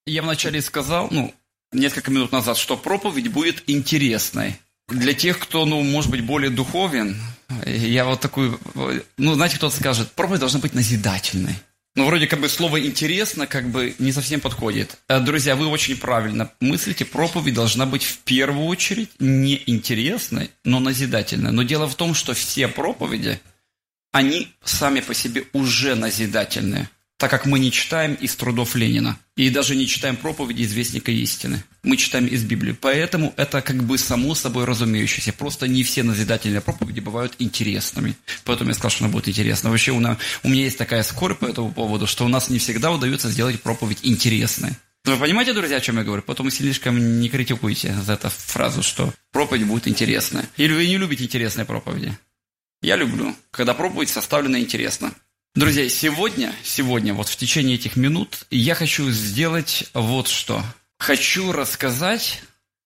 я вначале сказал, несколько минут назад, что проповедь будет интересной. Для тех, кто, может быть, более духовен, я вот такую, знаете, кто-то скажет, проповедь должна быть назидательной. Вроде как бы слово «интересно» как бы не совсем подходит. Друзья, вы очень правильно мыслите, проповедь должна быть в первую очередь не интересной, но назидательной. Но дело в том, что все проповеди, они сами по себе уже назидательные, так как мы не читаем из трудов Ленина и даже не читаем проповеди известника истины. Мы читаем из Библии. Поэтому это как бы само собой разумеющееся. Просто не все назидательные проповеди бывают интересными. Поэтому я сказал, что она будет интересна. Вообще у меня есть такая скорбь по этому поводу, что у нас не всегда удается сделать проповедь интересной. Вы понимаете, друзья, о чем я говорю? Поэтому слишком не критикуйте за эту фразу, что проповедь будет интересная. Или вы не любите интересные проповеди? Я люблю, когда проповедь составлена интересно. Друзья, сегодня, вот в течение этих минут, я хочу сделать вот что. Хочу рассказать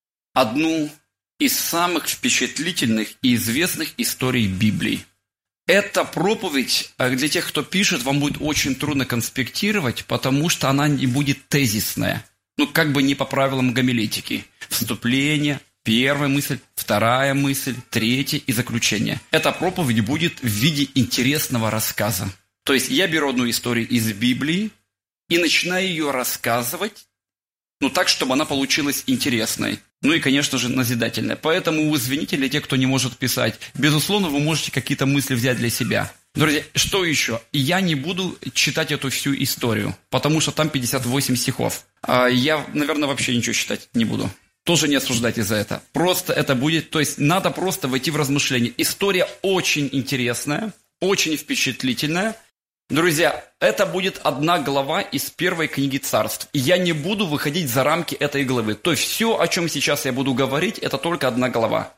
одну из самых впечатлительных и известных историй Библии. Эта проповедь, для тех, кто пишет, вам будет очень трудно конспектировать, потому что она не будет тезисная. Как бы не по правилам гомилетики. Вступление, первая мысль, вторая мысль, третья и заключение. Эта проповедь будет в виде интересного рассказа. То есть я беру одну историю из Библии и начинаю ее рассказывать, так, чтобы она получилась интересной. И, конечно же, назидательной. Поэтому извините для тех, кто не может писать. Безусловно, вы можете какие-то мысли взять для себя. Друзья, что еще? Я не буду читать эту всю историю, потому что там 58 стихов. Я, наверное, вообще ничего читать не буду. Тоже не осуждайте за это. Просто это будет, то есть надо просто войти в размышления. История очень интересная, очень впечатлительная. Друзья, это будет одна глава из первой книги Царств. И я не буду выходить за рамки этой главы. То есть все, о чем сейчас я буду говорить, это только одна глава.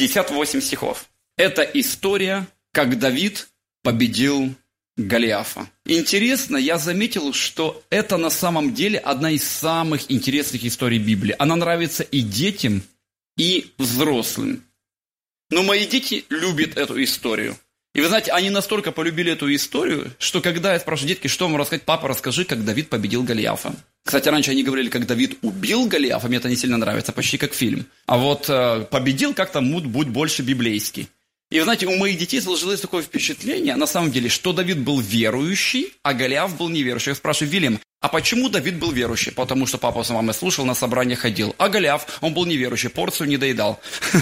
58 стихов. Это история, как Давид победил Голиафа. Интересно, я заметил, что это на самом деле одна из самых интересных историй Библии. Она нравится и детям, и взрослым. Но мои дети любят эту историю. И вы знаете, они настолько полюбили эту историю, что когда я спрашиваю: детки, что вам рассказать? Папа, расскажи, как Давид победил Голиафа. Кстати, раньше они говорили, как Давид убил Голиафа, мне это не сильно нравится, почти как фильм. А вот победил как-то будет больше библейский. И вы знаете, у моих детей сложилось такое впечатление, на самом деле, что Давид был верующий, а Голиаф был неверующий. Я спрашиваю: Вильям, а почему Давид был верующий? Потому что папа с мамой слушал, на собрание ходил. А Голиаф, он был неверующий, порцию не доедал.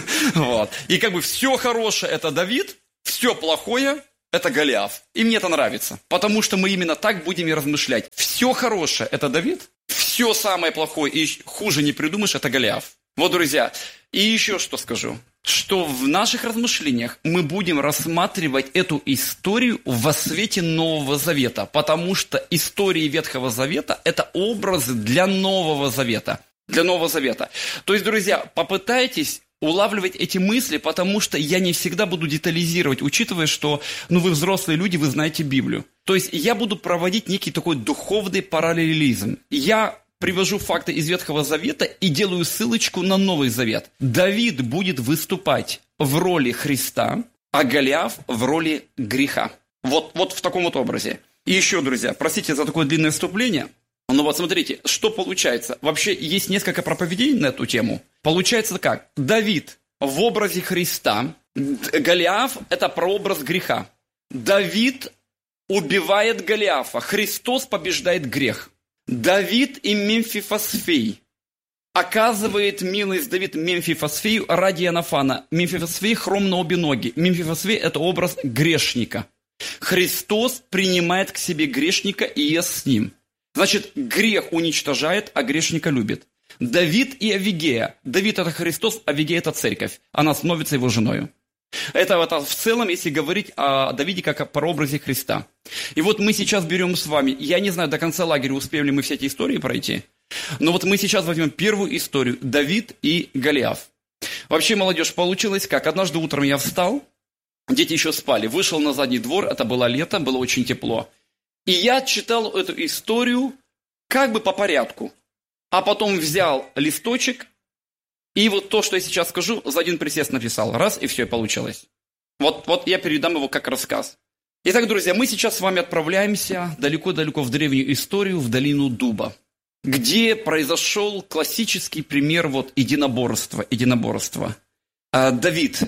И как бы все хорошее – это Давид, все плохое – это Голиаф. И мне это нравится, потому что мы именно так будем и размышлять. Все хорошее – это Давид, все самое плохое и хуже не придумаешь – это Голиаф. Вот, друзья, и еще что скажу, что в наших размышлениях мы будем рассматривать эту историю во свете Нового Завета, потому что истории Ветхого Завета – это образы для Нового Завета. Для Нового Завета. То есть, друзья, попытайтесь улавливать эти мысли, потому что я не всегда буду детализировать, учитывая, что вы взрослые люди, вы знаете Библию. То есть я буду проводить некий такой духовный параллелизм. Я привожу факты из Ветхого Завета и делаю ссылочку на Новый Завет. Давид будет выступать в роли Христа, а Голиаф в роли греха. Вот в таком вот образе. И еще, друзья, простите за такое длинное вступление, но вот смотрите, что получается. Вообще есть несколько проповедей на эту тему. Получается как? Давид в образе Христа, Голиаф – это прообраз греха. Давид убивает Голиафа, Христос побеждает грех. Давид и Мемфифосфей. Оказывает милость Давид Мемфифосфею ради Иоаннафана. Мемфифосфей хром на обе ноги. Мемфифосфей – это образ грешника. Христос принимает к себе грешника и ест с ним. Значит, грех уничтожает, а грешника любит. Давид и Авигея. Давид – это Христос, Авигея – это церковь. Она становится его женой. Это в целом, если говорить о Давиде как о прообразе Христа. И вот мы сейчас берем с вами, я не знаю, до конца лагеря успеем ли мы все эти истории пройти, но вот мы сейчас возьмем первую историю – Давид и Голиаф. Вообще, молодежь, получилось как? Однажды утром я встал, дети еще спали, вышел на задний двор, это было лето, было очень тепло. И я читал эту историю как бы по порядку, а потом взял листочек, и вот то, что я сейчас скажу, за один присест написал. Раз, и все, и получилось. Вот я передам его как рассказ. Итак, друзья, мы сейчас с вами отправляемся далеко-далеко в древнюю историю, в долину Дуба. где произошел классический пример единоборства. Давид,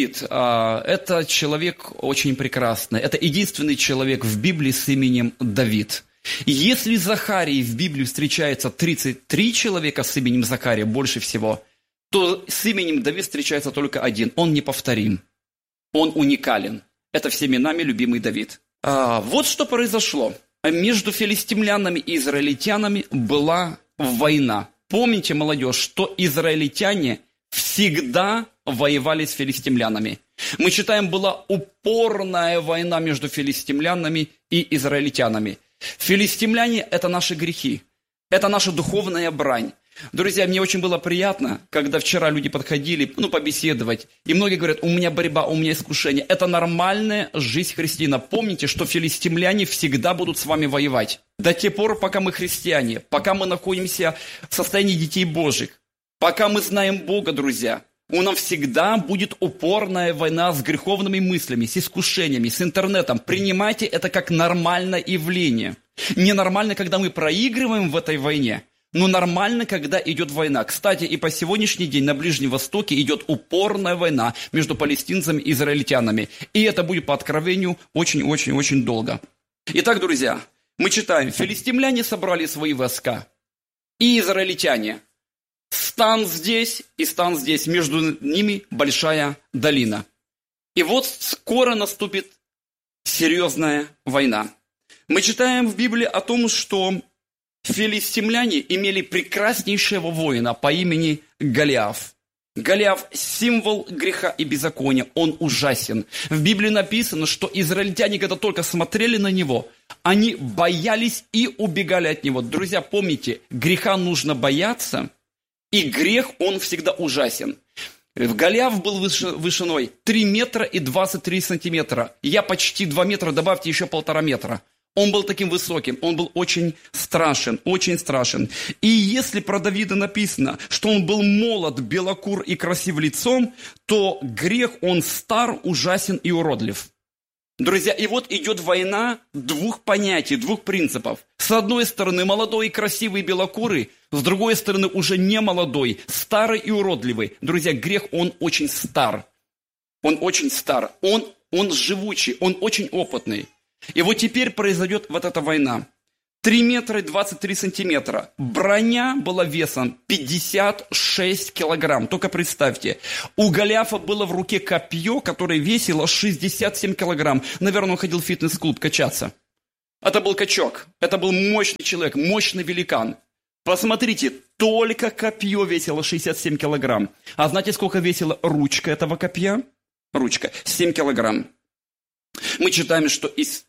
это человек очень прекрасный. Это единственный человек в Библии с именем Давид. Если Захарии в Библии встречается 33 человека с именем Захария, больше всего, то с именем Давид встречается только один. Он неповторим, он уникален. Это всеми нами любимый Давид. Вот что произошло. Между филистимлянами и израильтянами была война. Помните, молодежь, что израильтяне всегда воевали с филистимлянами. Мы читаем, была упорная война между филистимлянами и израильтянами. Филистимляне – это наши грехи, это наша духовная брань. Друзья, мне очень было приятно, когда вчера люди подходили, побеседовать, и многие говорят, у меня борьба, у меня искушение. Это нормальная жизнь христианина. Помните, что филистимляне всегда будут с вами воевать. До тех пор, пока мы христиане, пока мы находимся в состоянии детей Божьих, пока мы знаем Бога, друзья, у нас всегда будет упорная война с греховными мыслями, с искушениями, с интернетом. Принимайте это как нормальное явление. Ненормально, когда мы проигрываем в этой войне, но нормально, когда идет война. Кстати, и по сегодняшний день на Ближнем Востоке идет упорная война между палестинцами и израильтянами. И это будет по откровению очень-очень-очень долго. Итак, друзья, мы читаем, филистимляне собрали свои войска, и израильтяне. Стан здесь и стан здесь, между ними большая долина. И вот скоро наступит серьезная война. Мы читаем в Библии о том, что филистимляне имели прекраснейшего воина по имени Голиаф. Голиаф – символ греха и беззакония, он ужасен. В Библии написано, что израильтяне, когда только смотрели на него, они боялись и убегали от него. Друзья, помните, греха нужно бояться, и грех, он всегда ужасен. Голиаф был вышиной 3 метра и 23 сантиметра. Я почти 2 метра, добавьте еще 1,5 метра. Он был таким высоким, он был очень страшен, очень страшен. И если про Давида написано, что он был молод, белокур и красив лицом, то грех, он стар, ужасен и уродлив. Друзья, и вот идет война двух понятий, двух принципов. С одной стороны, молодой, красивый, белокурый, с другой стороны, уже не молодой, старый и уродливый. Друзья, грех, он очень стар. Он очень стар, он живучий, он очень опытный. И вот теперь произойдет вот эта война. 3 метра и 23 сантиметра. Броня была весом 56 килограмм. Только представьте, у Голиафа было в руке копье, которое весило 67 килограмм. Наверное, он ходил в фитнес-клуб качаться. Это был качок. Это был мощный человек, мощный великан. Посмотрите, только копье весило 67 килограмм. А знаете, сколько весила ручка этого копья? Ручка. 7 килограмм. Мы читаем, что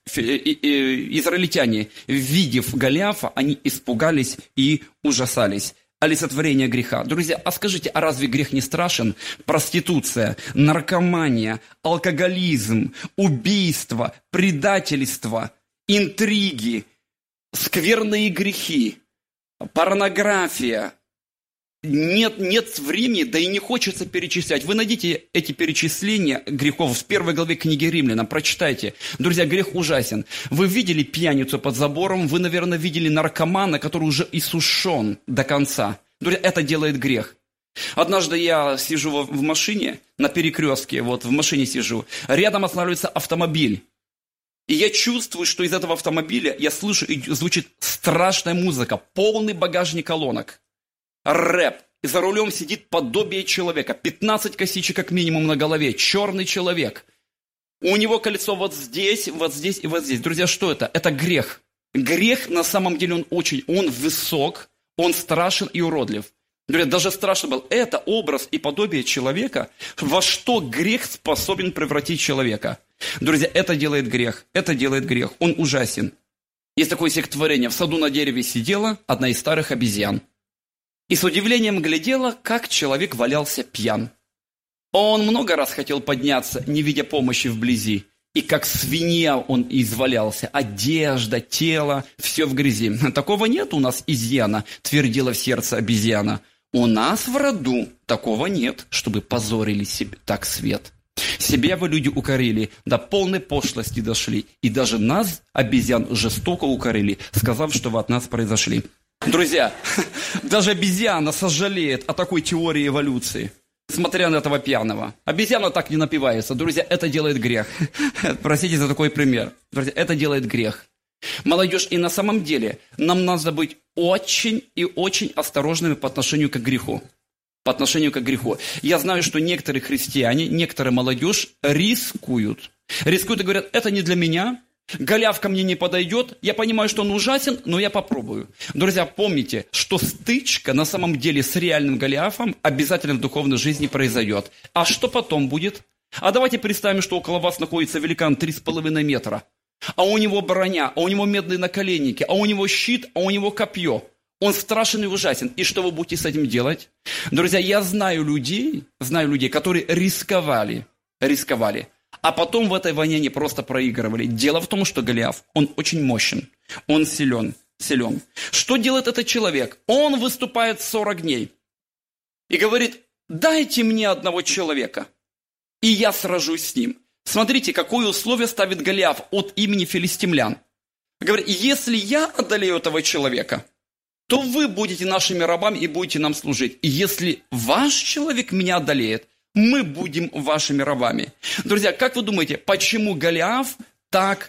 израильтяне, видев Голиафа, они испугались и ужасались. Олицетворение греха. Друзья, а скажите, а разве грех не страшен? Проституция, наркомания, алкоголизм, убийство, предательство, интриги, скверные грехи, порнография. Нет времени, да и не хочется перечислять. Вы найдите эти перечисления грехов в 1 главе книги Римлянам, прочитайте. Друзья, грех ужасен. Вы видели пьяницу под забором, вы, наверное, видели наркомана, который уже иссушен до конца. Друзья, это делает грех. Однажды я сижу в машине, на перекрестке, в машине сижу, рядом останавливается автомобиль. И я чувствую, что из этого автомобиля я слышу, и звучит страшная музыка, полный багажник колонок. Рэп. И за рулем сидит подобие человека. 15 косичек как минимум на голове. Черный человек. У него колесо вот здесь и вот здесь. Друзья, что это? Это грех. Грех на самом деле он высок, он страшен и уродлив. Друзья, даже страшно был. Это образ и подобие человека, во что грех способен превратить человека. Друзья, это делает грех. Это делает грех. Он ужасен. Есть такое стихотворение. В саду на дереве сидела одна из старых обезьян. И с удивлением глядела, как человек валялся пьян. Он много раз хотел подняться, не видя помощи вблизи. И как свинья он извалялся. Одежда, тело, все в грязи. Такого нет у нас изъяна, твердила в сердце обезьяна. У нас в роду такого нет, чтобы позорили себе так свет. Себя вы, люди, укорили, до полной пошлости дошли. И даже нас, обезьян, жестоко укорили, сказав, что вы от нас произошли. Друзья, даже обезьяна сожалеет о такой теории эволюции, смотря на этого пьяного. Обезьяна так не напивается. Друзья, это делает грех. Простите за такой пример. Друзья, это делает грех. Молодежь, и на самом деле нам надо быть очень и очень осторожными по отношению к греху. По отношению к греху. Я знаю, что некоторые христиане, некоторая молодежь рискуют. Рискуют и говорят, это не для меня, Голиаф ко мне не подойдет, я понимаю, что он ужасен, но я попробую. Друзья, помните, что стычка на самом деле с реальным Голиафом обязательно в духовной жизни произойдет. А что потом будет? А давайте представим, что около вас находится великан 3,5 метра. А у него броня, а у него медные наколенники, а у него щит, а у него копье. Он страшен и ужасен. И что вы будете с этим делать? Друзья, я знаю людей, которые рисковали, а потом в этой войне не просто проигрывали. Дело в том, что Голиаф, он очень мощен, он силен. Что делает этот человек? Он выступает 40 дней и говорит, дайте мне одного человека, и я сражусь с ним. Смотрите, какое условие ставит Голиаф от имени филистимлян. Говорит, если я одолею этого человека, то вы будете нашими рабами и будете нам служить. И если ваш человек меня одолеет, мы будем вашими рабами. Друзья, как вы думаете, почему Голиаф так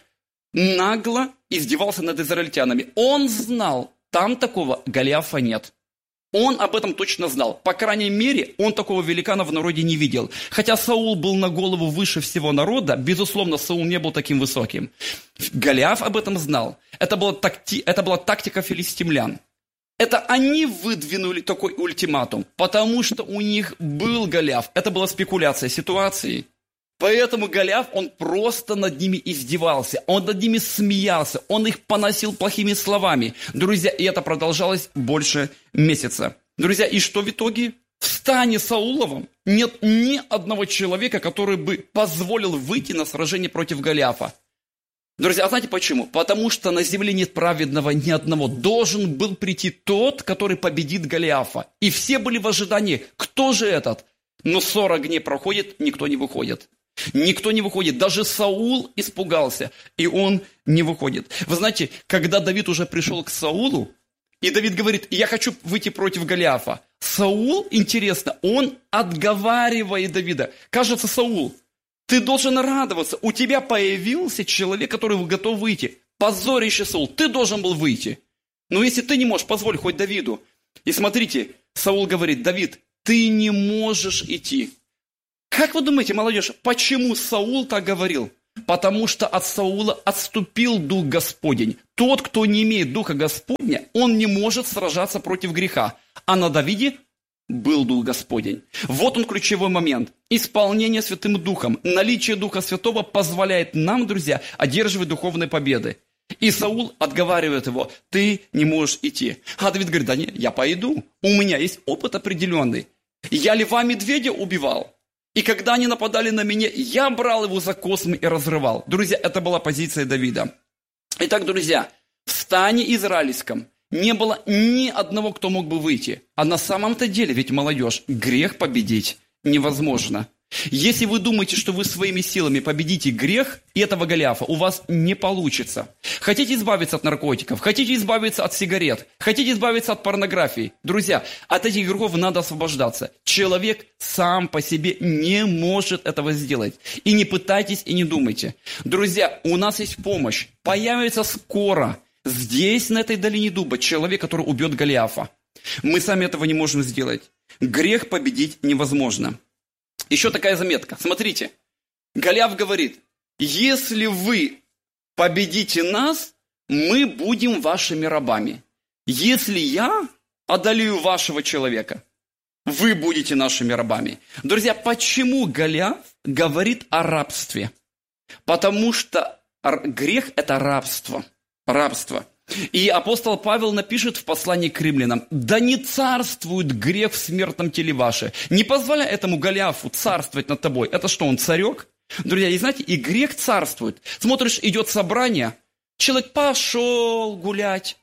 нагло издевался над израильтянами? Он знал, там такого Голиафа нет. Он об этом точно знал. По крайней мере, он такого великана в народе не видел. Хотя Саул был на голову выше всего народа, безусловно, Саул не был таким высоким. Голиаф об этом знал. Это была тактика филистимлян. Это они выдвинули такой ультиматум, потому что у них был Голиаф. Это была спекуляция ситуации. Поэтому Голиаф, он просто над ними издевался, он над ними смеялся, он их поносил плохими словами. Друзья, и это продолжалось больше месяца. Друзья, и что в итоге? В стане Сауловом нет ни одного человека, который бы позволил выйти на сражение против Голиафа. Друзья, а знаете почему? Потому что на земле нет праведного ни одного. Должен был прийти тот, который победит Голиафа. И все были в ожидании, кто же этот? Но 40 дней проходит, никто не выходит. Никто не выходит. Даже Саул испугался, и он не выходит. Вы знаете, когда Давид уже пришел к Саулу, и Давид говорит, я хочу выйти против Голиафа. Саул, интересно, он отговаривает Давида. Кажется, Саул, ты должен радоваться. У тебя появился человек, который готов выйти. Позорище, Саул, ты должен был выйти. Но если ты не можешь, позволь хоть Давиду. И смотрите, Саул говорит, Давид, ты не можешь идти. Как вы думаете, молодежь, почему Саул так говорил? Потому что от Саула отступил Дух Господень. Тот, кто не имеет Духа Господня, он не может сражаться против греха. А на Давиде был Дух Господень. Вот он ключевой момент. Исполнение Святым Духом. Наличие Духа Святого позволяет нам, друзья, одерживать духовные победы. И Саул отговаривает его, ты не можешь идти. А Давид говорит, да нет, я пойду. У меня есть опыт определенный. Я льва-медведя убивал. И когда они нападали на меня, я брал его за космы и разрывал. Друзья, это была позиция Давида. Итак, друзья, в стане израильском не было ни одного, кто мог бы выйти. А на самом-то деле, ведь молодежь, грех победить невозможно. Если вы думаете, что вы своими силами победите грех, и этого Голиафа у вас не получится. Хотите избавиться от наркотиков, хотите избавиться от сигарет, хотите избавиться от порнографии. Друзья, от этих грехов надо освобождаться. Человек сам по себе не может этого сделать. И не пытайтесь, и не думайте. Друзья, у нас есть помощь. Появится скоро здесь, на этой долине дуба, человек, который убьет Голиафа. Мы сами этого не можем сделать. Грех победить невозможно. Еще такая заметка. Смотрите, Голиаф говорит, если вы победите нас, мы будем вашими рабами. Если я одолею вашего человека, вы будете нашими рабами. Друзья, почему Голиаф говорит о рабстве? Потому что грех – это рабство. Рабство. И апостол Павел напишет в послании к римлянам, да не царствует грех в смертном теле ваше. Не позволяй этому Голиафу царствовать над тобой. Это что, он царек? Друзья, и знаете, и грех царствует. Смотришь, идет собрание, человек пошел гулять.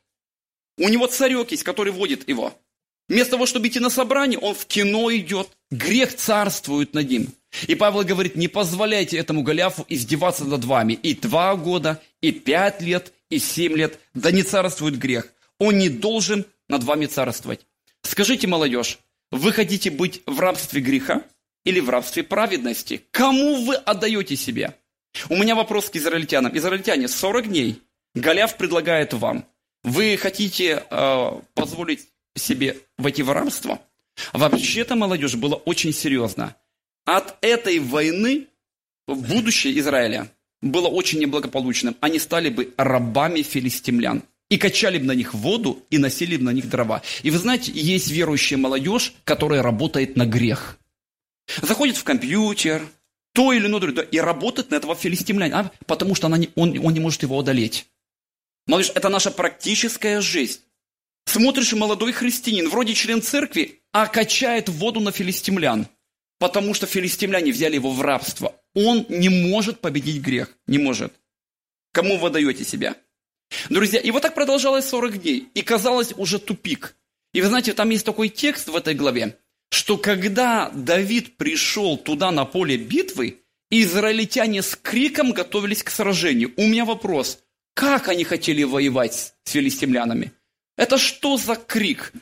У него царек есть, который водит его. Вместо того, чтобы идти на собрание, он в кино идет. Грех царствует над ним. И Павел говорит, не позволяйте этому Голиафу издеваться над вами. И 2 года, и 5 лет, и 7 лет. Да не царствует грех. Он не должен над вами царствовать. Скажите, молодежь, вы хотите быть в рабстве греха или в рабстве праведности? Кому вы отдаете себя? У меня вопрос к израильтянам. Израильтяне, 40 дней Голиаф предлагает вам. Вы хотите позволить себе войти в рабство? Вообще-то, молодежь, было очень серьезно. От этой войны будущее Израиля было очень неблагополучным. Они стали бы рабами филистимлян. И качали бы на них воду, и носили бы на них дрова. И вы знаете, есть верующая молодежь, которая работает на грех. Заходит в компьютер, то или иное другое, и работает на этого филистимлянина, потому что он не может его одолеть. Молодежь, это наша практическая жизнь. Смотришь, молодой христианин, вроде член церкви, а качает воду на филистимлян, потому что филистимляне взяли его в рабство. Он не может победить грех, не может. Кому вы отдаете себя? Друзья, и вот так продолжалось 40 дней, и казалось уже тупик. И вы знаете, там есть такой текст в этой главе, что когда Давид пришел туда на поле битвы, израильтяне с криком готовились к сражению. У меня вопрос, как они хотели воевать с филистимлянами? Это что за крик?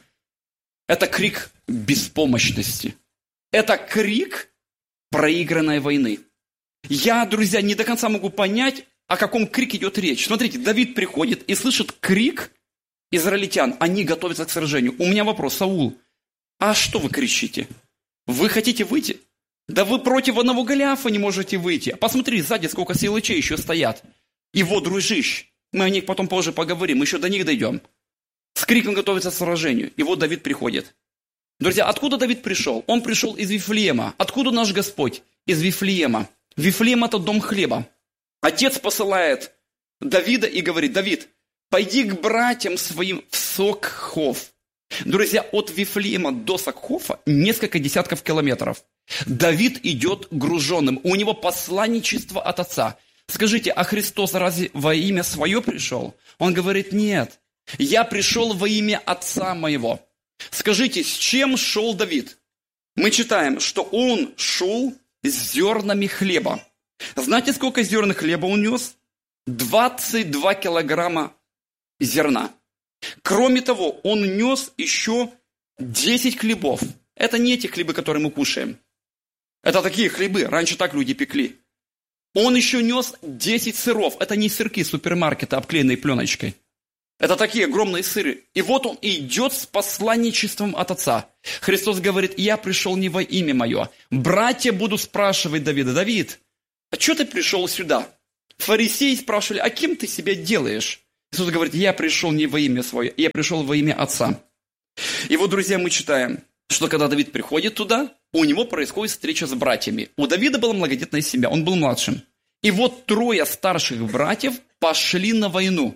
Это крик беспомощности. Это крик проигранной войны. Я, друзья, не до конца могу понять, о каком крике идет речь. Смотрите, Давид приходит и слышит крик израильтян. Они готовятся к сражению. У меня вопрос, Саул, а что вы кричите? Вы хотите выйти? Да вы против одного Голиафа не можете выйти. Посмотри, сзади сколько силачей еще стоят. Его дружищ. Мы о них потом позже поговорим, мы еще до них дойдем. С криком готовится к сражению. И вот Давид приходит. Друзья, откуда Давид пришел? Он пришел из Вифлеема. Откуда наш Господь? Из Вифлеема. Вифлеем – это дом хлеба. Отец посылает Давида и говорит: Давид, пойди к братьям своим в Сокхов. Друзья, от Вифлеема до Сокхофа несколько десятков километров. Давид идет груженным. У него посланничество от отца. Скажите, а Христос разве во имя свое пришел? Он говорит: нет, я пришел во имя отца моего. Скажите, с чем шел Давид? Мы читаем, что он шел с зернами хлеба. Знаете, сколько зерн хлеба он нес? 22 килограмма зерна. Кроме того, он нес еще 10 хлебов. Это не эти хлебы, которые мы кушаем. Это такие хлебы, раньше так люди пекли. Он еще нес 10 сыров. Это не сырки супермаркета, обклеенные пленочкой. Это такие огромные сыры. И вот он идет с посланничеством от отца. Христос говорит: я пришел не во имя мое. Братья будут спрашивать Давида: Давид, а что ты пришел сюда? Фарисеи спрашивали: а кем ты себя делаешь? Иисус говорит: я пришел не во имя свое, я пришел во имя отца. И вот, друзья, мы читаем, что когда Давид приходит туда, у него происходит встреча с братьями. У Давида была многодетная семья, он был младшим. И вот 3 старших братьев пошли на войну.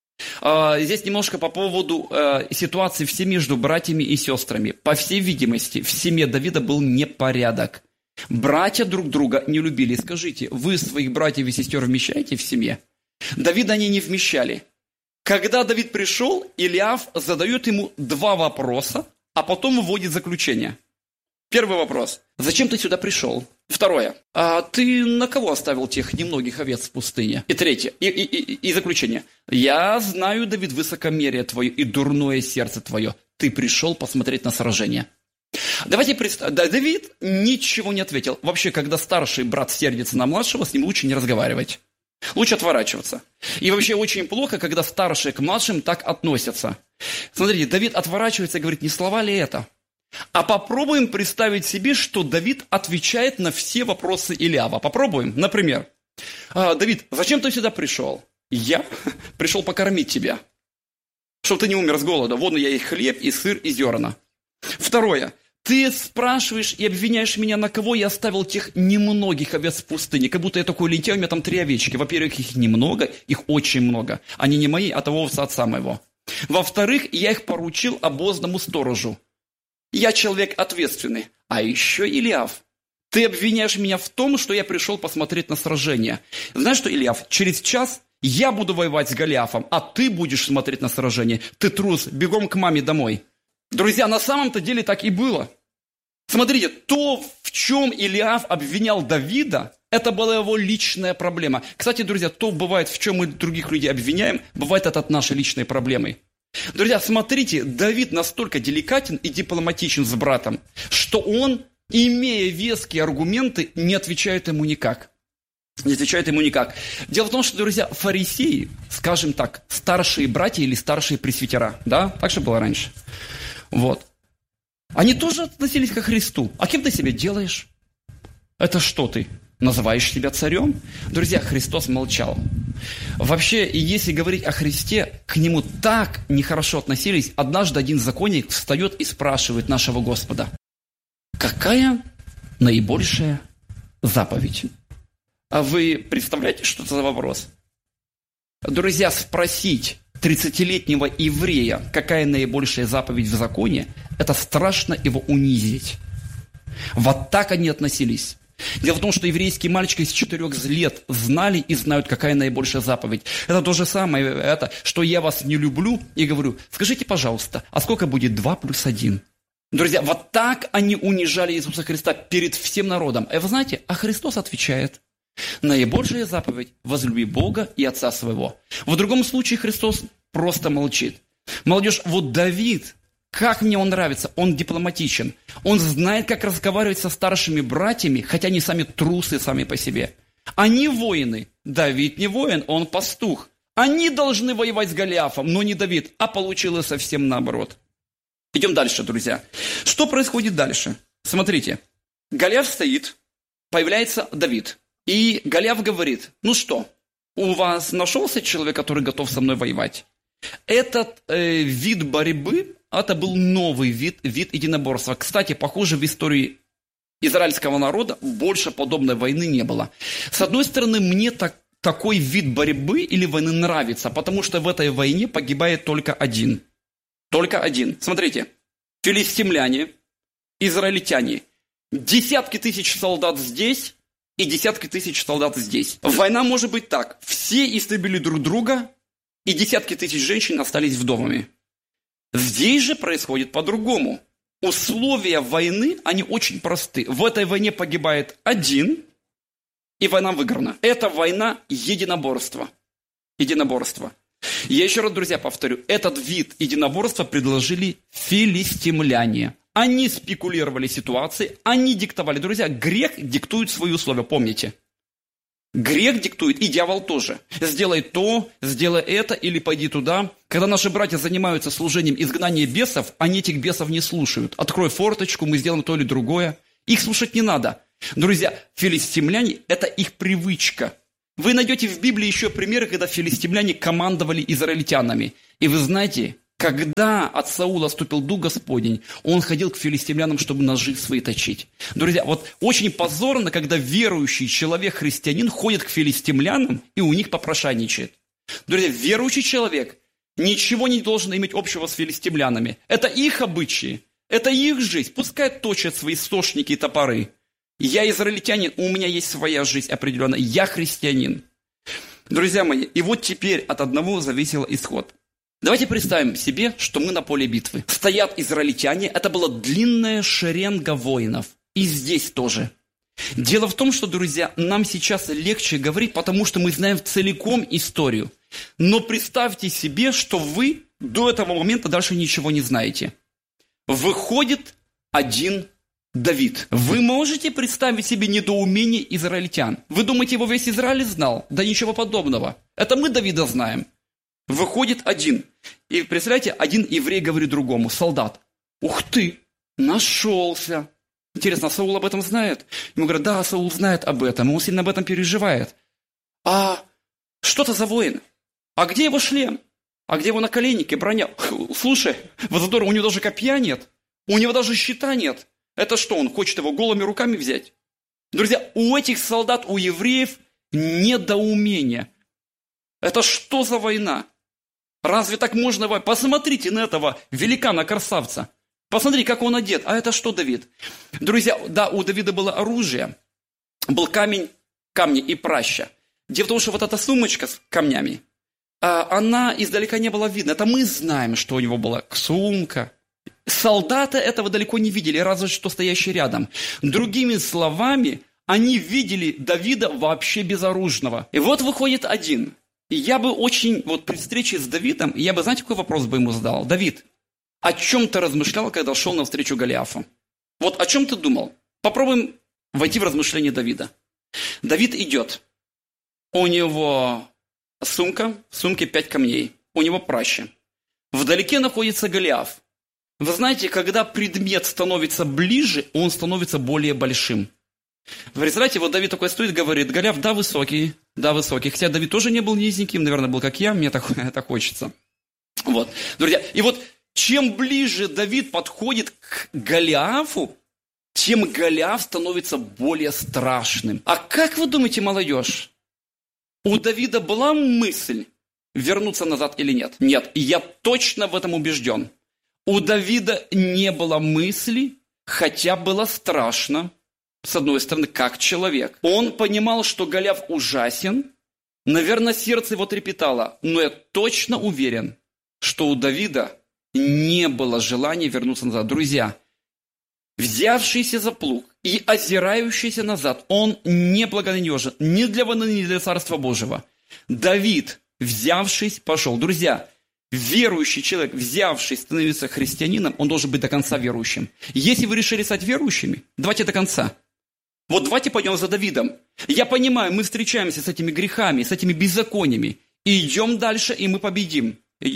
Здесь немножко по поводу ситуации в семье между братьями и сестрами. По всей видимости, в семье Давида был непорядок. Братья друг друга не любили. Скажите, вы своих братьев и сестер вмещаете в семье? Давида они не вмещали. Когда Давид пришел, Илиаф задает ему 2 вопроса, а потом вводит заключение. Первый вопрос: зачем ты сюда пришел? Второе: а ты на кого оставил тех немногих овец в пустыне? И третье, и заключение: я знаю, Давид, высокомерие твое и дурное сердце твое. Ты пришел посмотреть на сражение. Давайте представим, Давид ничего не ответил. Вообще, когда старший брат сердится на младшего, с ним лучше не разговаривать. Лучше отворачиваться. И вообще очень плохо, когда старшие к младшим так относятся. Смотрите, Давид отворачивается и говорит: не слова ли это? А попробуем представить себе, что Давид отвечает на все вопросы Илиава. Попробуем. Например: Давид, зачем ты сюда пришел? Я пришел покормить тебя, чтобы ты не умер с голода. Вон я и хлеб, и сыр, и зерна. Второе: ты спрашиваешь и обвиняешь меня, на кого я оставил тех немногих овец в пустыне. Как будто я такой лентяй, у меня там 3 овечки. Во-первых, их немного, их очень много. Они не мои, а того овца отца моего. Во-вторых, я их поручил обозному сторожу. Я человек ответственный. А еще Илиаф. Ты обвиняешь меня в том, что я пришел посмотреть на сражение. Знаешь что, Илиаф, через час я буду воевать с Голиафом, а ты будешь смотреть на сражение. Ты трус, бегом к маме домой. Друзья, на самом-то деле так и было. Смотрите, то, в чем Илиаф обвинял Давида, это была его личная проблема. Кстати, друзья, то бывает, в чем мы других людей обвиняем, бывает это нашей личной проблемой. Друзья, смотрите, Давид настолько деликатен и дипломатичен с братом, что он, имея веские аргументы, не отвечает ему никак. Не отвечает ему никак. Дело в том, что, друзья, фарисеи, скажем так, старшие братья или старшие пресвитера, да, так же было раньше. Вот. Они тоже относились ко Христу. А кем ты себя делаешь? Это что ты? Называешь себя царем? Друзья, Христос молчал. Вообще, и если говорить о Христе, к Нему так нехорошо относились. Однажды один законник встает и спрашивает нашего Господа: какая наибольшая заповедь? А вы представляете, что это за вопрос? Друзья, спросить 30-летнего еврея, какая наибольшая заповедь в законе, это страшно его унизить. Вот так они относились. Дело в том, что еврейские мальчики с 4 лет знали и знают, какая наибольшая заповедь. Это то же самое, что я вас не люблю, и говорю: скажите, пожалуйста, а сколько будет 2 + 1? Друзья, вот так они унижали Иисуса Христа перед всем народом. И вы знаете, а Христос отвечает: наибольшая заповедь – возлюби Бога и Отца своего. В другом случае Христос просто молчит. Молодежь, вот Давид, как мне он нравится, он дипломатичен. Он знает, как разговаривать со старшими братьями, хотя они сами трусы сами по себе. Они воины. Давид не воин, он пастух. Они должны воевать с Голиафом, но не Давид, а получилось совсем наоборот. Идем дальше, друзья. Что происходит дальше? Смотрите, Голиаф стоит, появляется Давид. И Голиаф говорит: ну что, у вас нашелся человек, который готов со мной воевать? Этот вид борьбы, это был новый вид единоборства. Кстати, похоже, в истории израильского народа больше подобной войны не было. С одной стороны, мне такой вид борьбы или войны нравится, потому что в этой войне погибает только один. Только один. Смотрите, филистимляне, израильтяне, десятки тысяч солдат здесь и десятки тысяч солдат здесь. Война может быть так: все истребили друг друга, и десятки тысяч женщин остались вдовами. Здесь же происходит по-другому. Условия войны, они очень просты. В этой войне погибает один, и война выиграна. Это война единоборства. Единоборство. Я еще раз, друзья, повторю. Этот вид единоборства предложили филистимляне. Они спекулировали ситуацией, они диктовали. Друзья, грех диктует свои условия, помните? Грех диктует, и дьявол тоже. Сделай то, сделай это, или пойди туда. Когда наши братья занимаются служением изгнания бесов, они этих бесов не слушают. Открой форточку, мы сделаем то или другое. Их слушать не надо. Друзья, филистимляне – это их привычка. Вы найдете в Библии еще примеры, когда филистимляне командовали израильтянами. И вы знаете, когда от Саула ступил Дух Господень, он ходил к филистимлянам, чтобы ножи свои точить. Друзья, вот очень позорно, когда верующий человек, христианин, ходит к филистимлянам и у них попрошайничает. Друзья, верующий человек ничего не должен иметь общего с филистимлянами. Это их обычаи, это их жизнь. Пускай точат свои сошники и топоры. Я израильтянин, у меня есть своя жизнь определенная. Я христианин. Друзья мои, и вот теперь от одного зависел исход. Давайте представим себе, что мы на поле битвы. Стоят израильтяне, это была длинная шеренга воинов. И здесь тоже. Дело в том, что, друзья, нам сейчас легче говорить, потому что мы знаем целиком историю. Но представьте себе, что вы до этого момента дальше ничего не знаете. Выходит один Давид. Вы можете представить себе недоумение израильтян? Вы думаете, его весь Израиль знал? Да ничего подобного. Это мы Давида знаем. Выходит один. И представляете, один еврей говорит другому: солдат, ух ты, нашелся. Интересно, а Саул об этом знает? Ему говорят: да, Саул знает об этом, он сильно об этом переживает. А что это за воин? А где его шлем? А где его наколенники, броня? Слушай, Вазадор, у него даже копья нет, у него даже щита нет. Это что, он хочет его голыми руками взять? Друзья, у этих солдат, у евреев недоумение. Это что за война? Разве так можно воевать? Посмотрите на этого великана-красавца. Посмотри, как он одет. А это что, Давид? Друзья, да, у Давида было оружие. Был камни и праща. Дело в том, что вот эта сумочка с камнями, она издалека не была видна. Это мы знаем, что у него была сумка. Солдаты этого далеко не видели, разве что стоящие рядом. Другими словами, они видели Давида вообще безоружного. И вот выходит один. я бы очень, вот при встрече с Давидом, я бы, знаете, какой вопрос бы ему задал? Давид, о чем ты размышлял, когда шел навстречу Голиафу? Вот о чем ты думал? Попробуем войти в размышления Давида. Давид идет. У него сумка, в сумке 5 камней. У него праща. Вдалеке находится Голиаф. Вы знаете, когда предмет становится ближе, он становится более большим. Вы представляете, вот Давид такой стоит, говорит, Голиаф, да, высокий. Хотя Давид тоже не был низеньким, наверное, был как я, мне так хочется. Вот, друзья, и вот чем ближе Давид подходит к Голиафу, тем Голиаф становится более страшным. А как вы думаете, молодежь, у Давида была мысль вернуться назад или нет? Нет, и я точно в этом убежден. У Давида не было мысли, хотя было страшно, с одной стороны, как человек. Он понимал, что Голиаф ужасен, наверное, сердце его трепетало, но я точно уверен, что у Давида не было желания вернуться назад. Друзья, взявшийся за плуг и озирающийся назад, он не благонадежен ни для войны, ни для Царства Божьего. Давид, взявшись, пошел. Друзья, верующий человек, взявшись становиться христианином, он должен быть до конца верующим. Если вы решили стать верующими, давайте до конца. Вот давайте пойдем за Давидом. Я понимаю, мы встречаемся с этими грехами, с этими беззакониями, и идем дальше, и мы победим.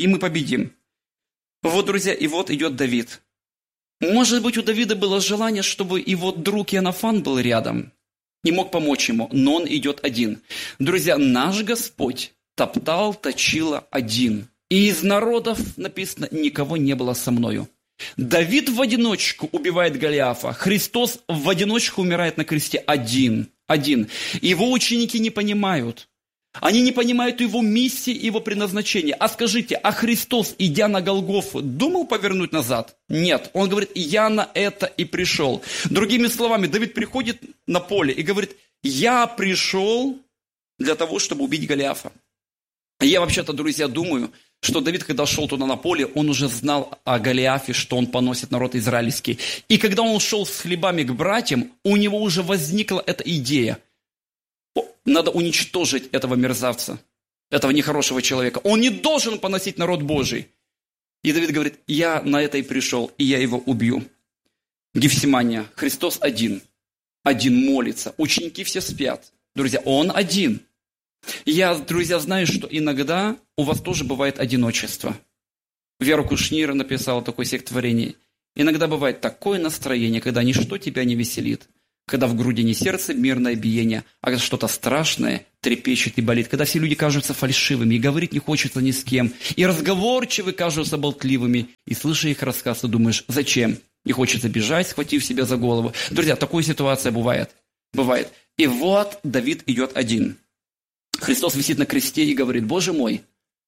Вот, друзья, и вот идет Давид. Может быть, у Давида было желание, чтобы его друг Иоаннафан был рядом и мог помочь ему, но он идет один. Друзья, наш Господь топтал, точило один. И из народов, написано, никого не было со мною. Давид в одиночку убивает Голиафа. Христос в одиночку умирает на кресте один. Его ученики не понимают. Они не понимают его миссии, его предназначения. А скажите, а Христос, идя на Голгофу, думал повернуть назад? Нет. Он говорит, я на это и пришел. Другими словами, Давид приходит на поле и говорит, я пришел для того, чтобы убить Голиафа. Я вообще-то, друзья, думаю, что Давид, когда шел туда на поле, он уже знал о Голиафе, что он поносит народ израильский. И когда он шел с хлебами к братьям, у него уже возникла эта идея. Надо уничтожить этого мерзавца, этого нехорошего человека. Он не должен поносить народ Божий. И Давид говорит, я на это и пришел, и я его убью. Гефсимания. Христос один молится. Ученики все спят. Друзья, он один. Я, друзья, знаю, что иногда у вас тоже бывает одиночество. Вера Кушнир написала такое стихотворение. Иногда бывает такое настроение, когда ничто тебя не веселит. Когда в груди не сердце мирное биение, а когда что-то страшное трепещет и болит. Когда все люди кажутся фальшивыми, и говорить не хочется ни с кем. И разговорчивы кажутся болтливыми. И слыша их рассказ, ты думаешь, зачем? И хочется бежать, схватив себя за голову. Друзья, такая ситуация бывает. И вот Давид идет один. Христос висит на кресте и говорит, Боже мой,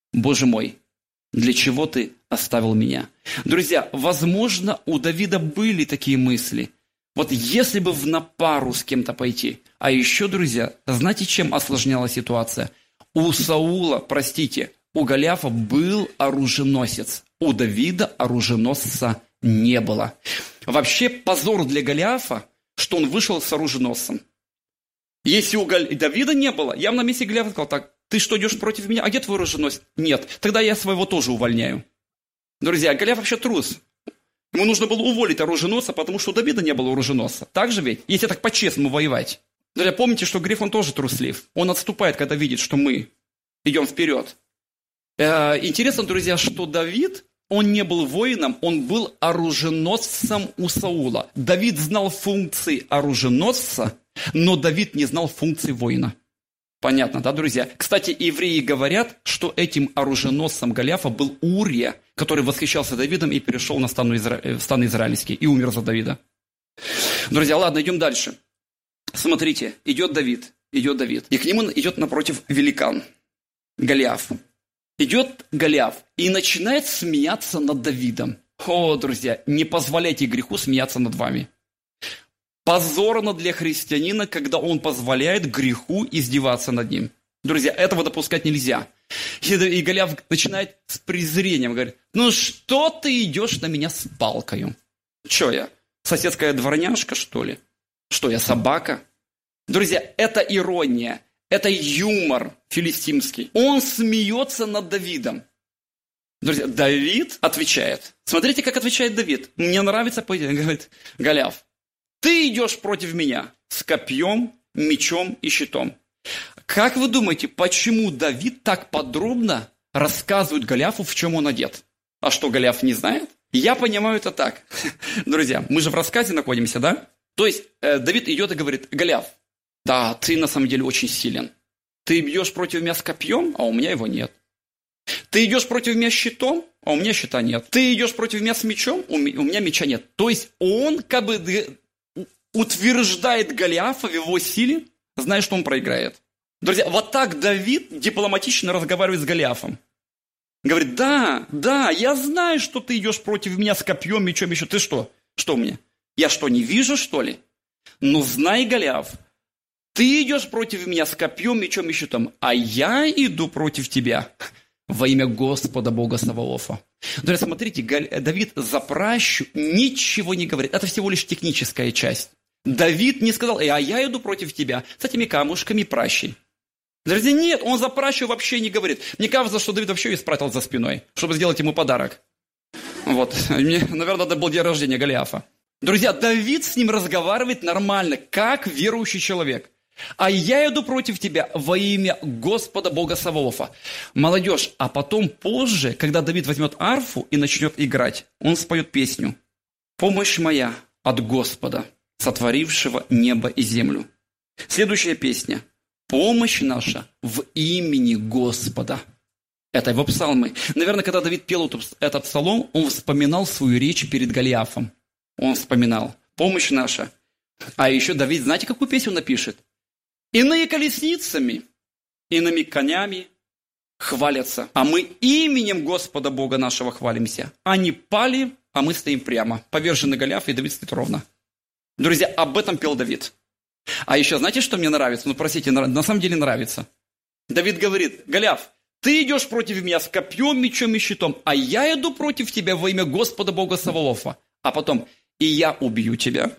для чего ты оставил меня? Друзья, возможно, у Давида были такие мысли. Вот если бы в напару с кем-то пойти. А еще, друзья, знаете, чем осложняла ситуация? У Голиафа был оруженосец. У Давида оруженосца не было. Вообще позор для Голиафа, что он вышел с оруженосцем. Если у Давида не было, я бы на месте Голиафа сказал, так, ты что, идешь против меня? А где твой оруженосец? Нет, тогда я своего тоже увольняю. Друзья, Голиаф вообще трус. Ему нужно было уволить оруженосца, потому что у Давида не было оруженосца. Так же ведь? Если так по-честному воевать. Друзья, помните, что грех, он тоже труслив. Он отступает, когда видит, что мы идем вперед. Интересно, друзья, что Давид, он не был воином, он был оруженосцем у Саула. Давид знал функции оруженосца, но Давид не знал функций воина. Понятно, да, друзья? Кстати, евреи говорят, что этим оруженосцем Голиафа был Урия, который восхищался Давидом и перешел на стан израильский и умер за Давида. Друзья, ладно, идем дальше. Смотрите, идет Давид, и к нему идет напротив великан, Голиаф. Идет Голиаф и начинает смеяться над Давидом. О, друзья, не позволяйте греху смеяться над вами. Позорно для христианина, когда он позволяет греху издеваться над ним. Друзья, этого допускать нельзя. И Голиаф начинает с презрением, говорит, ну что ты идешь на меня с палкою? Что я, соседская дворняжка, что ли? Что я, собака? Друзья, это ирония. Это юмор филистимский. Он смеется над Давидом. Друзья, Давид отвечает. Смотрите, как отвечает Давид. Мне нравится, говорит Голиаф. Ты идешь против меня с копьем, мечом и щитом. Как вы думаете, почему Давид так подробно рассказывает Голиафу, в чем он одет? А что, Голиаф не знает? Я понимаю это так. Друзья, мы же в рассказе находимся, да? То есть Давид идет и говорит: Голиаф, да, ты на самом деле очень силен. Ты бьешь против меня с копьем, а у меня его нет. Ты идешь против меня с щитом, а у меня щита нет. Ты идешь против меня с мечом, у меня меча нет. То есть он как бы утверждает Голиафа в его силе, зная, что он проиграет. Друзья, вот так Давид дипломатично разговаривает с Голиафом. Говорит: да, я знаю, что ты идешь против меня с копьем, мечом, еще. Ты что? Что мне? Я что, не вижу, что ли? Но знай, Голиаф, ты идешь против меня с копьем, мечом и щитом, а я иду против тебя во имя Господа Бога Саваофа. Друзья, смотрите, Давид за пращу ничего не говорит. Это всего лишь техническая часть. Давид не сказал: а я иду против тебя с этими камушками пращей. Друзья, нет, он за пращу вообще не говорит. Мне кажется, что Давид вообще ее спрятал за спиной, чтобы сделать ему подарок. Вот, мне, наверное, это был день рождения Голиафа. Друзья, Давид с ним разговаривает нормально, как верующий человек. А я иду против тебя во имя Господа Бога Саваофа. Молодежь, а потом позже, когда Давид возьмет арфу и начнет играть, он споет песню: «Помощь моя от Господа, сотворившего небо и землю». Следующая песня: «Помощь наша в имени Господа». Это его псалмы. Наверное, когда Давид пел этот псалом, он вспоминал свою речь перед Голиафом. Он вспоминал: «Помощь наша». А еще Давид, знаете, какую песню напишет? «Иные колесницами, иными конями хвалятся, а мы именем Господа Бога нашего хвалимся. Они пали, а мы стоим прямо. Повержены Голиаф, и Давид стоит ровно». Друзья, об этом пел Давид. А еще знаете, что мне нравится? Ну, простите, на самом деле нравится. Давид говорит: «Голиаф, ты идешь против меня с копьем, мечом и щитом, а я иду против тебя во имя Господа Бога Саваофа». А потом: «И я убью тебя».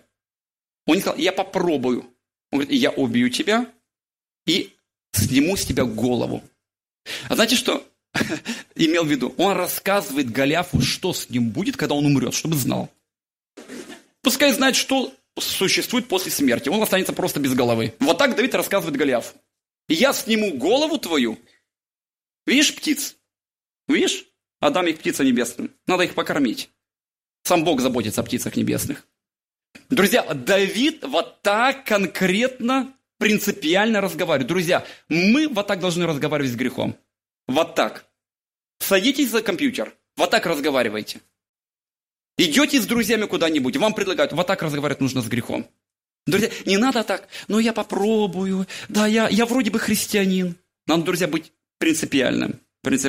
Он не сказал: «Я попробую». Он говорит: «И я убью тебя и сниму с тебя голову». А знаете, что имел в виду? Он рассказывает Голиафу, что с ним будет, когда он умрет, чтобы знал. Пускай знает, что существует после смерти. Он останется просто без головы. Вот так Давид рассказывает Голиафу: «Я сниму голову твою». Видишь птиц? Видишь? Отдам их птицам небесным. Надо их покормить. Сам Бог заботится о птицах небесных. Друзья, Давид вот так конкретно, принципиально разговаривает. Друзья, мы вот так должны разговаривать с грехом. Вот так. Садитесь за компьютер, вот так разговаривайте. Идете с друзьями куда-нибудь, вам предлагают, вот так разговаривать нужно с грехом. Друзья, не надо так: ну я попробую, да, я вроде бы христианин. Надо, друзья, быть принципиальным.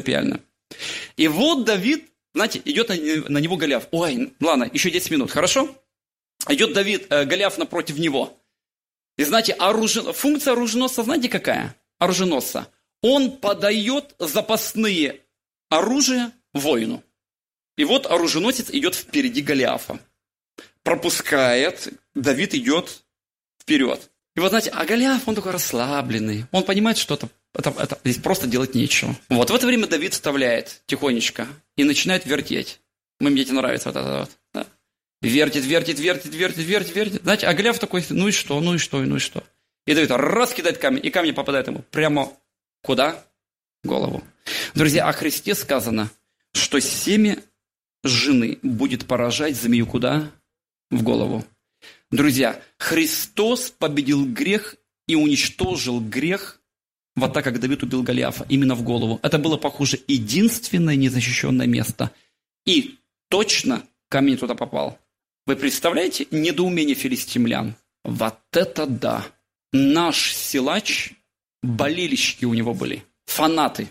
И вот Давид, знаете, идет на него Голиаф. Ой, ладно, еще 10 минут, хорошо? Идет Голиаф напротив него. И знаете, функция оруженосца, знаете какая? Оруженосца. Он подает запасные оружия воину. И вот оруженосец идет впереди Голиафа. Пропускает, Давид идет вперед. И вот знаете, а Голиаф, он такой расслабленный. Он понимает, что это здесь просто делать нечего. Вот в это время Давид вставляет тихонечко и начинает вертеть. Мне это нравится, вот это вот. Да. Вертит. Знаете, а Голиаф такой: ну и что. И Давид раз кидает камень, и камень попадает ему прямо куда? В голову. Друзья, о Христе сказано, что семя жены будет поражать змею куда? В голову. Друзья, Христос победил грех и уничтожил грех вот так, как Давид убил Голиафа, именно в голову. Это было, похоже, единственное незащищенное место. И точно камень туда попал. Вы представляете недоумение филистимлян? Вот это да! Наш силач, болельщики у него были, фанаты.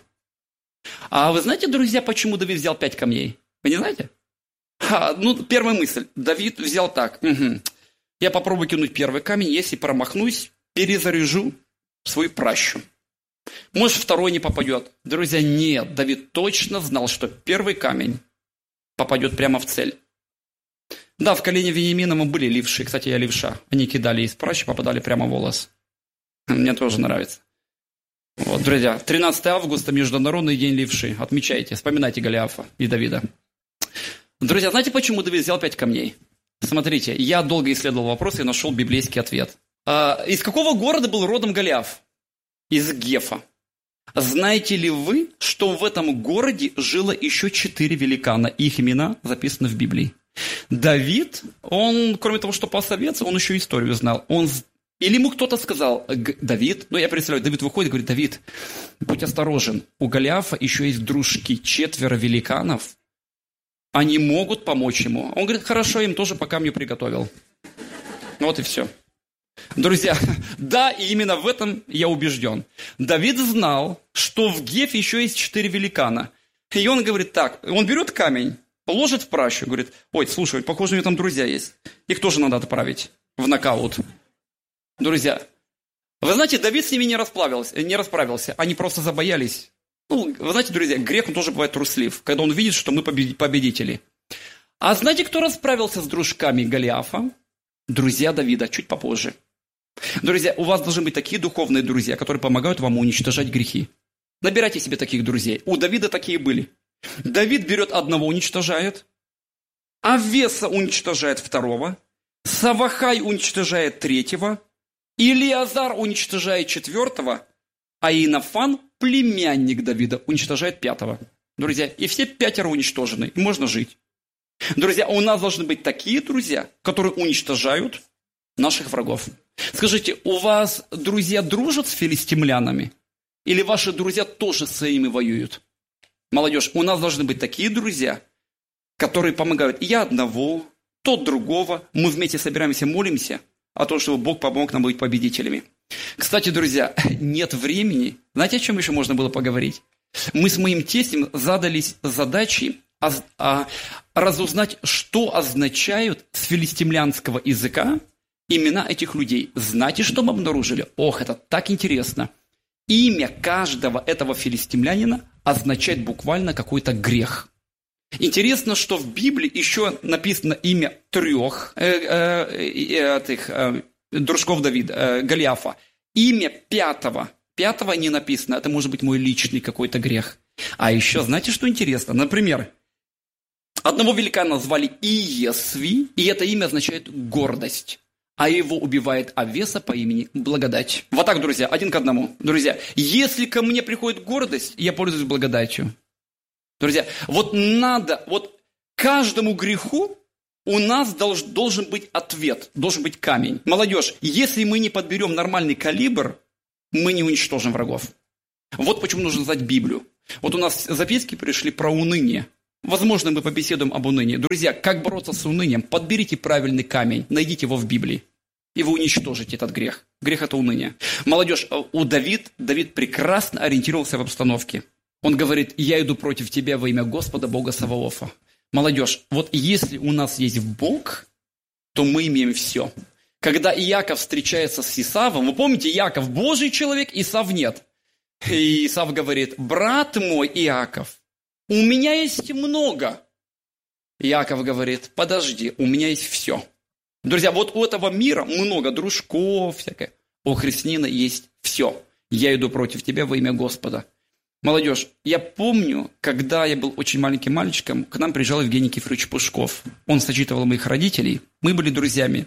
А вы знаете, друзья, почему Давид взял 5 камней? Вы не знаете? Первая мысль. Давид взял так: я попробую кинуть первый камень, если промахнусь, перезаряжу свою пращу. Может, второй не попадет. Друзья, нет, Давид точно знал, что первый камень попадет прямо в цель. Да, в колене Вениамина мы были левши. Кстати, я левша. Они кидали из пращи, попадали прямо в волос. Мне тоже нравится. Вот, друзья, 13 августа, Международный день левши. Отмечайте, вспоминайте Голиафа и Давида. Друзья, знаете, почему Давид взял 5 камней? Смотрите, я долго исследовал вопрос и нашел библейский ответ. Из какого города был родом Голиаф? Из Гефа. Знаете ли вы, что в этом городе жило еще 4 великана? Их имена записаны в Библии. Давид, он, кроме того, что пас овец, он еще историю знал. Или ему кто-то сказал, Давид, я представляю, Давид выходит и говорит, Давид, будь осторожен, у Голиафа еще есть дружки, 4 великанов, они могут помочь ему. Он говорит, хорошо, им тоже по камню приготовил. Вот и все. Друзья, да, и именно в этом я убежден. Давид знал, что в Гефе еще есть 4 великана. И он говорит так, он берет камень, ложит в пращу, говорит, ой, слушай, похоже, у меня там друзья есть. Их тоже надо отправить в нокаут. Друзья, вы знаете, Давид с ними не расправился, они просто забоялись. Вы знаете, друзья, грех, он тоже бывает труслив, когда он видит, что мы победители. А знаете, кто расправился с дружками Голиафа? Друзья Давида, чуть попозже. Друзья, у вас должны быть такие духовные друзья, которые помогают вам уничтожать грехи. Набирайте себе таких друзей. У Давида такие были. Давид берет одного, уничтожает. Авеса уничтожает второго. Савахай уничтожает третьего. Илиазар уничтожает 4-го. А Инофан, племянник Давида, уничтожает 5-го. Друзья, и все 5 уничтожены. И можно жить. Друзья, у нас должны быть такие друзья, которые уничтожают наших врагов. Скажите, у вас друзья дружат с филистимлянами? Или ваши друзья тоже с своими воюют? Молодежь, у нас должны быть такие друзья, которые помогают. Я одного, тот другого. Мы вместе собираемся, молимся о том, чтобы Бог помог нам быть победителями. Кстати, друзья, нет времени. Знаете, о чем еще можно было поговорить? Мы с моим тестем задались задачей разузнать, что означают с филистимлянского языка имена этих людей. Знаете, что мы обнаружили? Ох, это так интересно. Имя каждого этого филистимлянина означает буквально какой-то грех. Интересно, что в Библии еще написано имя 3 дружков Давида, Голиафа. Имя 5-го не написано. Это может быть мой личный какой-то грех. А еще, знаете, что интересно? Например, одного великана звали Иесви, и это имя означает гордость. А его убивает Авеса по имени Благодать. Вот так, друзья, 1 к 1. Друзья, если ко мне приходит гордость, я пользуюсь благодатью. Друзья, вот каждому греху у нас должен быть ответ, должен быть камень. Молодежь, если мы не подберем нормальный калибр, мы не уничтожим врагов. Вот почему нужно знать Библию. Вот у нас записки пришли про уныние. Возможно, мы побеседуем об унынии. Друзья, как бороться с унынием? Подберите правильный камень, найдите его в Библии, и вы уничтожите этот грех. Грех – это уныние. Молодежь, Давид прекрасно ориентировался в обстановке. Он говорит, я иду против тебя во имя Господа, Бога Саваофа. Молодежь, вот если у нас есть Бог, то мы имеем все. Когда Иаков встречается с Исавом, вы помните, Иаков Божий человек, Исав нет. И Исав говорит, брат мой Иаков, у меня есть много. Иаков говорит, подожди, у меня есть все. Друзья, вот у этого мира много дружков, всякое. У христианина есть все. Я иду против тебя во имя Господа. Молодежь, я помню, когда я был очень маленьким мальчиком, к нам приезжал Евгений Кефрович Пушков. Он сочетывал моих родителей, мы были друзьями.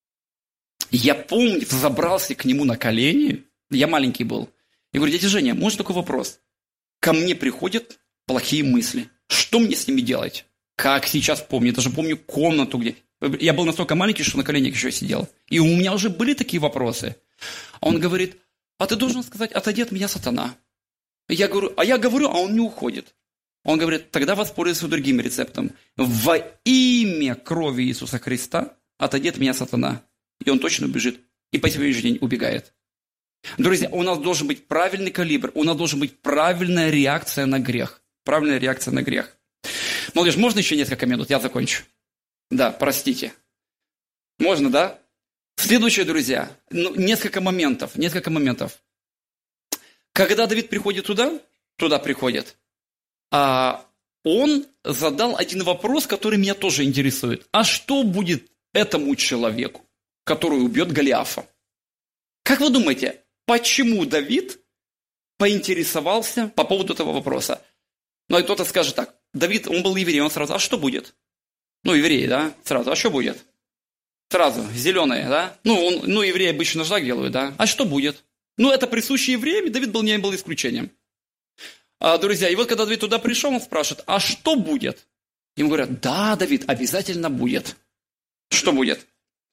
Я помню, забрался к нему на колени, я маленький был. Я говорю, дядя Женя, можно такой вопрос? Ко мне приходят плохие мысли. Что мне с ними делать? Как сейчас помню, я даже помню комнату, где... Я был настолько маленький, что на коленях еще сидел. И у меня уже были такие вопросы. Он говорит, а ты должен сказать, отойди от меня, сатана. Я говорю, а он не уходит. Он говорит, тогда воспользуйся другим рецептом. Во имя крови Иисуса Христа отойди от меня, сатана. И он точно убежит. И по сегодняшний день убегает. Друзья, у нас должен быть правильный калибр, у нас должна быть правильная реакция на грех. Правильная реакция на грех. Молодежь, можно еще несколько минут? Я закончу. Да, простите. Можно, да? Следующее, друзья, несколько моментов. Когда Давид приходит туда приходит, он задал один вопрос, который меня тоже интересует. А что будет этому человеку, который убьет Голиафа? Как вы думаете, почему Давид поинтересовался по поводу этого вопроса. Но и кто-то скажет так, Давид, он был евреем, он сразу, а что будет? Ну, евреи, да, сразу, а что будет? Сразу, зеленые, да? Ну, евреи обычно так делают, да? А что будет? Ну, это присуще евреям, и Давид не был исключением. Друзья, и вот когда Давид туда пришел, он спрашивает, а что будет? Ему говорят, да, Давид, обязательно будет. Что будет?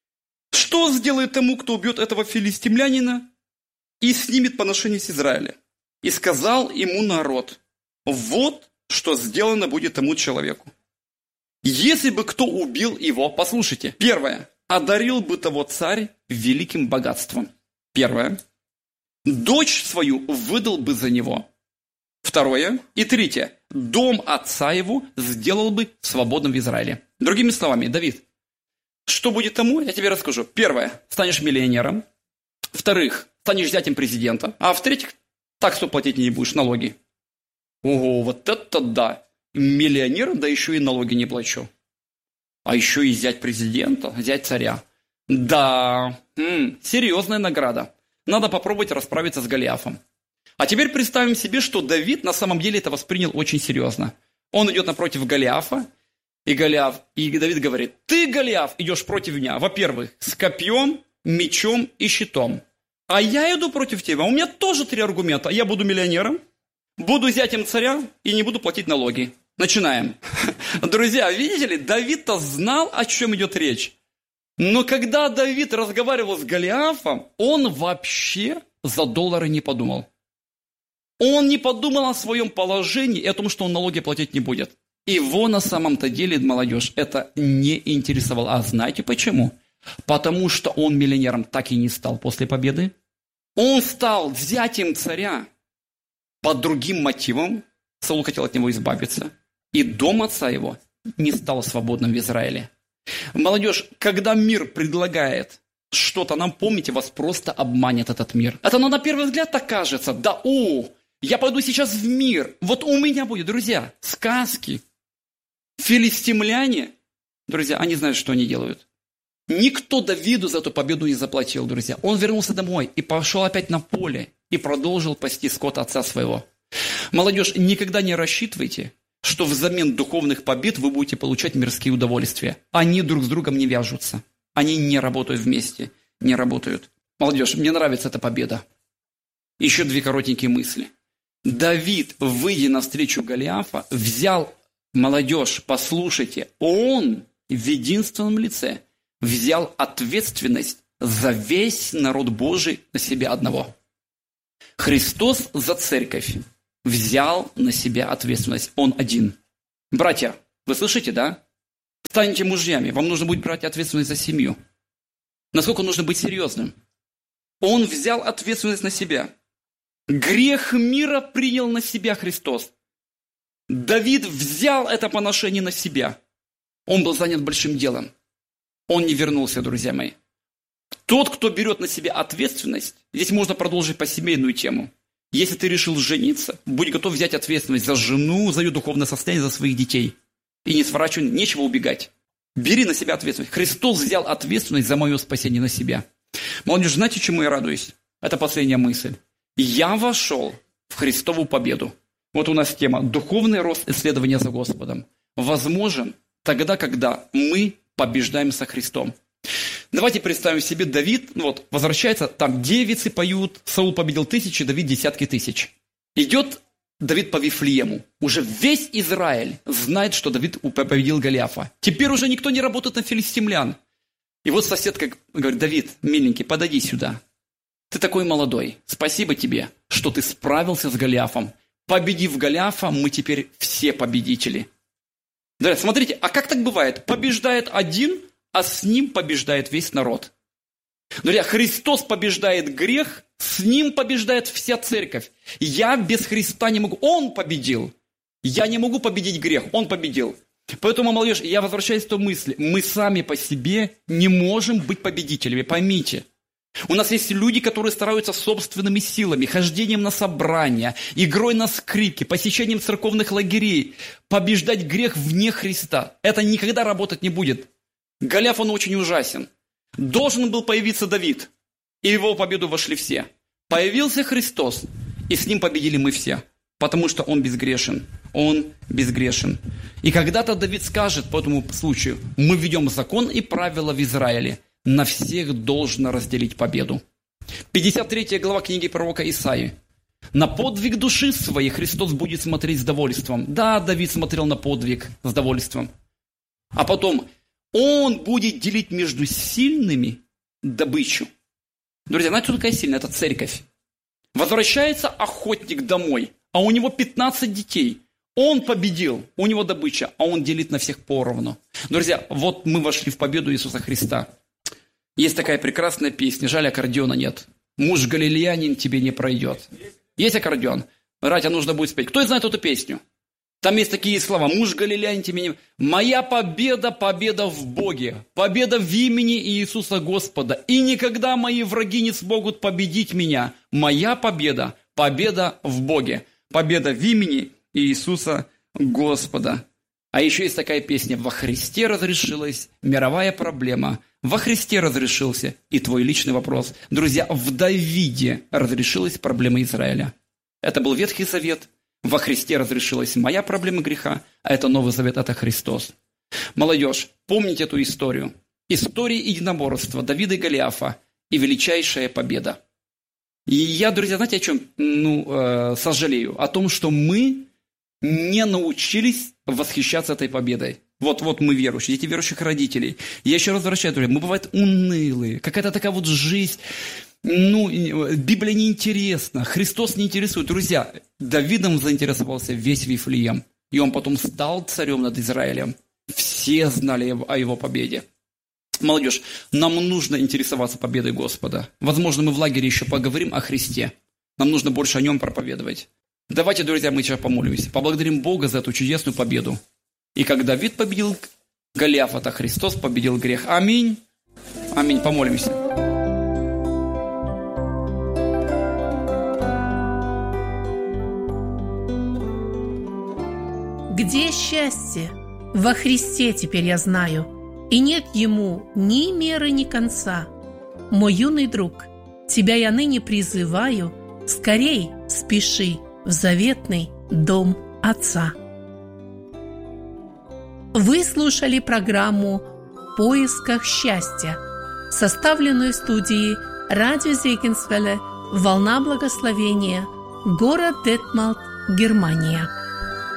Что сделает тому, кто убьет этого филистимлянина и снимет поношение с Израиля? И сказал ему народ, вот что сделано будет тому человеку. Если бы кто убил его, послушайте, первое, одарил бы того царь великим богатством. Первое, дочь свою выдал бы за него. Второе и третье, дом отца его сделал бы свободным в Израиле. Другими словами, Давид, что будет тому, я тебе расскажу. Первое, станешь миллионером. Вторых, станешь зятем президента. А в-третьих, таксу платить не будешь, налоги. Ого, вот это да! Миллионер, да еще и налоги не плачу. А еще и зять президента, зять царя. Да, серьезная награда. Надо попробовать расправиться с Голиафом. А теперь представим себе, что Давид на самом деле это воспринял очень серьезно. Он идет напротив Голиафа, и Давид говорит, ты, Голиаф, идешь против меня, во-первых, с копьем, мечом и щитом. А я иду против тебя, у меня тоже 3 аргумента. Я буду миллионером, буду зятем царя и не буду платить налоги. Начинаем. Друзья, видите ли, Давид-то знал, о чем идет речь. Но когда Давид разговаривал с Голиафом, он вообще за доллары не подумал. Он не подумал о своем положении и о том, что он налоги платить не будет. Его на самом-то деле, молодежь, это не интересовало. А знаете почему? Потому что он миллионером так и не стал после победы. Он стал зятем царя под другим мотивом. Саул хотел от него избавиться. И дом отца его не стал свободным в Израиле. Молодежь, когда мир предлагает что-то нам, помните, вас просто обманет этот мир. Это на первый взгляд так кажется. Да, я пойду сейчас в мир. Вот у меня будет, друзья, сказки. Филистимляне, друзья, они знают, что они делают. Никто Давиду за эту победу не заплатил, друзья. Он вернулся домой и пошел опять на поле и продолжил пасти скот отца своего. Молодежь, никогда не рассчитывайте, что взамен духовных побед вы будете получать мирские удовольствия. Они друг с другом не вяжутся. Они не работают вместе, не работают. Молодежь, мне нравится эта победа. Еще 2 коротенькие мысли. Давид, выйдя навстречу Голиафа, взял, молодежь, послушайте, он в единственном лице взял ответственность за весь народ Божий на себя одного. Христос за церковь взял на себя ответственность. Он один. Братья, вы слышите, да? Станьте мужьями, вам нужно будет брать ответственность за семью. Насколько нужно быть серьезным? Он взял ответственность на себя. Грех мира принял на себя Христос. Давид взял это поношение на себя. Он был занят большим делом. Он не вернулся, друзья мои. Тот, кто берет на себя ответственность, здесь можно продолжить по семейную тему. Если ты решил жениться, будь готов взять ответственность за жену, за ее духовное состояние, за своих детей. И не сворачивай, нечего убегать. Бери на себя ответственность. Христос взял ответственность за мое спасение на себя. Молодежь, знаете, чему я радуюсь? Это последняя мысль. Я вошел в Христову победу. Вот у нас тема «Духовный рост исследования за Господом» возможен тогда, когда мы побеждаем со Христом. Давайте представим себе, Давид, возвращается, там девицы поют, Саул победил 1000, Давид десятки тысяч. Идет Давид по Вифлеему. Уже весь Израиль знает, что Давид победил Голиафа. Теперь уже никто не работает на филистимлян. И вот соседка говорит: Давид, миленький, подойди сюда. Ты такой молодой. Спасибо тебе, что ты справился с Голиафом. Победив Голиафа, мы теперь все победители. Друзья, смотрите, а как так бывает? Побеждает один, а с ним побеждает весь народ. Друзья, Христос побеждает грех, с ним побеждает вся церковь. Я без Христа не могу. Он победил. Я не могу победить грех, он победил. Поэтому, молодежь, я возвращаюсь к той мысли. Мы сами по себе не можем быть победителями, поймите. У нас есть люди, которые стараются собственными силами, хождением на собрания, игрой на скрипке, посещением церковных лагерей побеждать грех вне Христа. Это никогда работать не будет. Голиаф, он очень ужасен. Должен был появиться Давид, и в его победу вошли все. Появился Христос, И с ним победили мы все, потому что он безгрешен. Он безгрешен. И когда-то Давид скажет по этому случаю: мы введем закон и правила в Израиле. На всех должно разделить победу. 53 глава книги пророка Исаии. На подвиг души своей Христос будет смотреть с довольством. Да, Давид смотрел на подвиг с довольством. А потом он будет делить между сильными добычу. Друзья, знаете, что такая сильная? Это церковь. Возвращается охотник домой, а у него 15 детей. Он победил, у него добыча, а он делит на всех поровну. Друзья, вот мы вошли в победу Иисуса Христа. Есть такая прекрасная песня, жаль, аккордеона нет. «Муж галилеянин тебе не пройдет». Есть аккордеон? Радя, нужно будет спеть. Кто знает эту песню? Там есть такие слова: «Муж галилеянин тебе не...» «Моя победа, победа в Боге, победа в имени Иисуса Господа, и никогда мои враги не смогут победить меня. Моя победа, победа в Боге, победа в имени Иисуса Господа». А еще есть такая песня: «Во Христе разрешилась мировая проблема, во Христе разрешился и твой личный вопрос». Друзья, в Давиде разрешилась проблема Израиля. Это был Ветхий Завет. Во Христе разрешилась моя проблема греха, а это Новый Завет, это Христос. Молодежь, помните эту историю. История единоборства Давида и Голиафа и величайшая победа. И я, друзья, знаете, о чем сожалею? О том, что мы не научились восхищаться этой победой. Вот мы верующие, дети верующих родителей. Я еще раз возвращаюсь, друзья, мы бывают унылые, какая-то такая вот жизнь. Библия неинтересна, Христос не интересует. Друзья, Давидом заинтересовался весь Вифлеем, и он потом стал царем над Израилем. Все знали о его победе. Молодежь, нам нужно интересоваться победой Господа. Возможно, мы в лагере еще поговорим о Христе. Нам нужно больше о нем проповедовать. Давайте, друзья, мы сейчас помолимся. Поблагодарим Бога за эту чудесную победу. И как Давид победил Голиафа, так Христос победил грех. Аминь. Аминь. Помолимся. Где счастье? Во Христе теперь я знаю, и нет ему ни меры, ни конца. Мой юный друг, тебя я ныне призываю, скорей спеши в заветный дом Отца. Вы слушали программу «В поисках счастья», составленную в студии радио Зегенсвелле, «Волна благословения», город Детмалт, Германия.